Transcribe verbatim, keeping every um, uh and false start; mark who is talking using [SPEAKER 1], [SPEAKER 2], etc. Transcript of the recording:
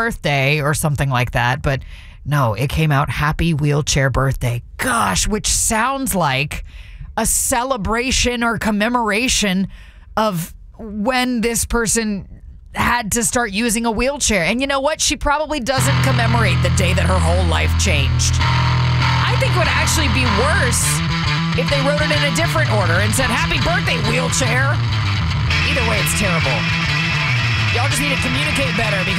[SPEAKER 1] birthday or something like that. But no, it came out happy wheelchair birthday. Gosh, which sounds like a celebration or commemoration of when this person had to start using a wheelchair. And you know what? She probably doesn't commemorate the day that her whole life changed. I think it would actually be worse if they wrote it in a different order and said, happy birthday, wheelchair. Either way, it's terrible. Y'all just need to communicate better because